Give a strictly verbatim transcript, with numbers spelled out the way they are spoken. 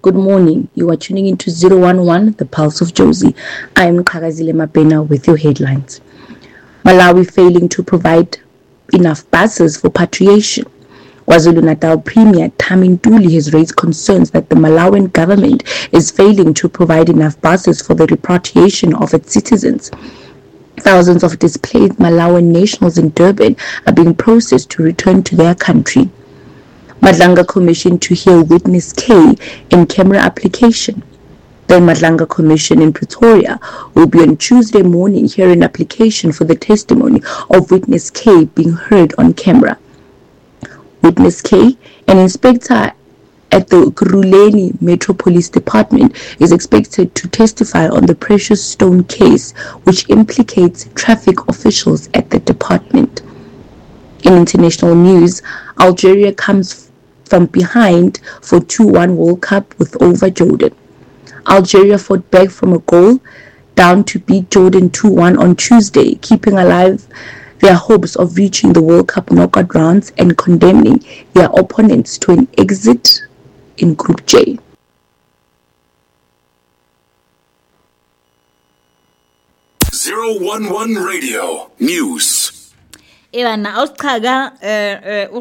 Good morning. You are tuning into zero one one, The Pulse of Jozi. I am Kagazile Mapena with your headlines. Malawi failing to provide enough buses for patriation. KwaZulu-Natal Premier Tami Ntuli has raised concerns that the Malawian government is failing to provide enough buses for the repatriation of its citizens. Thousands of displaced Malawian nationals in Durban are being processed to return to their country. Madlanga Commission to hear Witness K in camera application. The Madlanga Commission in Pretoria will be on Tuesday morning hearing application for the testimony of Witness K being heard on camera. Witness K, an inspector at the Kuruleni Metro Police Department, is expected to testify on the Precious Stone case, which implicates traffic officials at the department. In international news, Algeria comes from behind for two one World Cup with over Jordan. Algeria fought back from a goal down to beat Jordan two one on Tuesday, keeping alive their hopes of reaching the World Cup knockout rounds and condemning their opponents to an exit in Group J. zero one one Radio News. Ewana awuchaga eh